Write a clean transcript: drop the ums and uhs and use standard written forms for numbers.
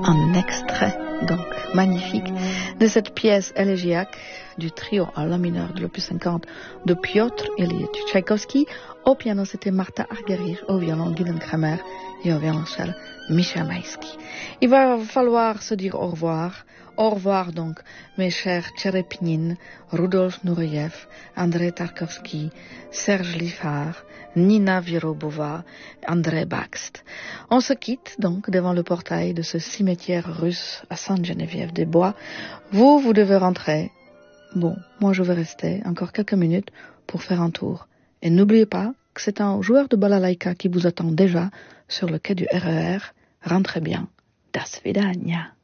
un extrait, donc magnifique, de cette pièce élégiaque du trio à la mineur de l'opus 50 de Piotr Ilyich Tchaïkovski. Au piano, c'était Martha Argerich, au violon Gidon Kramer et au violoncelle Misha Maïski. Il va falloir se dire au revoir. Au revoir donc, mes chers Tcherepnine, Rudolf Nureyev, Andrei Tarkovsky, Serge Liffard, Nina Virobova, André Bakst. On se quitte donc devant le portail de ce cimetière russe à Sainte-Geneviève-des-Bois. Vous devez rentrer. Bon, moi je vais rester encore quelques minutes pour faire un tour. Et n'oubliez pas que c'est un joueur de balalaïka qui vous attend déjà sur le quai du RER. Rentrez bien. Das Vidania.